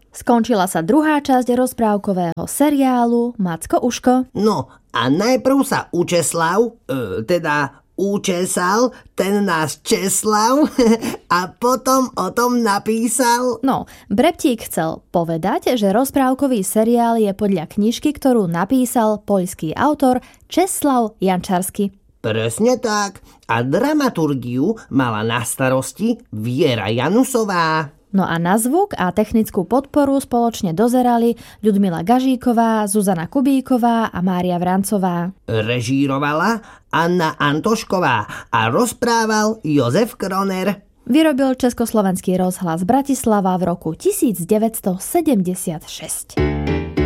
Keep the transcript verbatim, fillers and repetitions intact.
Skončila sa druhá časť rozprávkového seriálu Macko Uško. No a najprv sa Učeslav, e, teda učesal ten náš Česlav a potom o tom napísal. No, Breptík chcel povedať, že rozprávkový seriál je podľa knižky, ktorú napísal poľský autor Czesław Jančarsky. Presne tak. A dramaturgiu mala na starosti Viera Janusová. No a na zvuk a technickú podporu spoločne dozerali Ľudmila Gažíková, Zuzana Kubíková a Mária Vrancová. Režírovala Anna Antošková a rozprával Jozef Kroner. Vyrobil Československý rozhlas Bratislava v roku devätnásť sedemdesiatšesť.